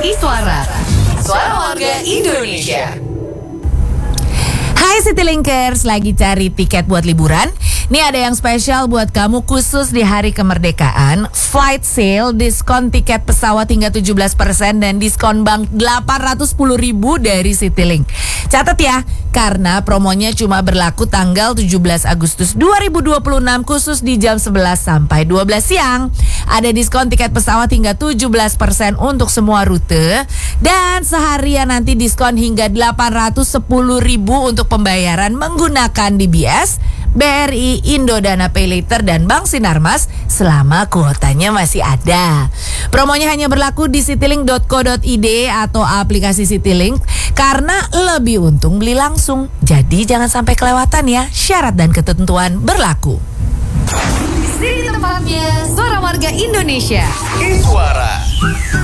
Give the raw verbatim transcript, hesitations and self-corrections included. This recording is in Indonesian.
Iswara, Suara Warga Indonesia. Hai Citylinkers, lagi cari tiket buat liburan? Nih ada yang spesial buat kamu khusus di hari kemerdekaan. Flight sale, diskon tiket pesawat hingga tujuh belas persen dan diskon bank delapan ratus sepuluh ribu dari Citylink. Catat ya, karena promonya cuma berlaku tanggal tujuh belas Agustus dua ribu dua puluh enam khusus di jam sebelas sampai dua belas siang. Ada diskon tiket pesawat hingga tujuh belas persen untuk semua rute. Dan seharian nanti diskon hingga delapan ratus sepuluh ribu untuk pembayaran menggunakan D B S, B R I, Indodana Paylater, dan Bank Sinarmas selama kuotanya masih ada. Promonya hanya berlaku di citylink dot co dot id atau aplikasi Citylink karena lebih untung beli langsung. Jadi jangan sampai kelewatan ya, syarat dan ketentuan berlaku. Di sini tempatnya Suara Warga Indonesia. Iswara.